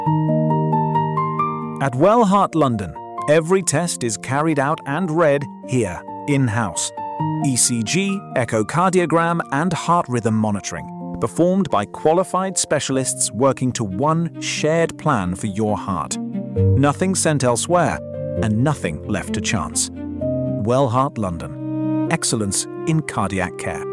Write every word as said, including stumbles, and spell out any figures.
At Wellheart London, every test is carried out and read here, in-house. E C G, echocardiogram, and heart rhythm monitoring, performed by qualified specialists working to one shared plan for your heart. Nothing sent elsewhere, and nothing left to chance. Wellheart London. Excellence in cardiac care.